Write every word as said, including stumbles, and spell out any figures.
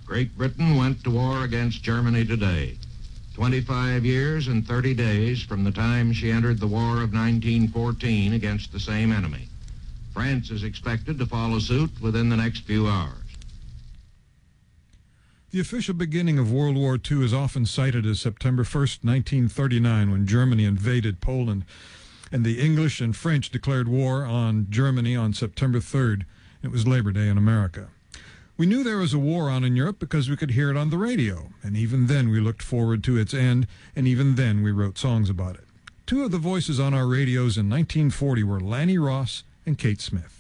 Great Britain went to war against Germany today, twenty-five years and thirty days from the time she entered the War of nineteen fourteen against the same enemy. France is expected to follow suit within the next few hours. The official beginning of World War Two is often cited as September first, nineteen thirty-nine, when Germany invaded Poland, and the English and French declared war on Germany on September third. It was Labor Day in America. We knew there was a war on in Europe because we could hear it on the radio, and even then we looked forward to its end, and even then we wrote songs about it. Two of the voices on our radios in nineteen forty were Lanny Ross and Kate Smith.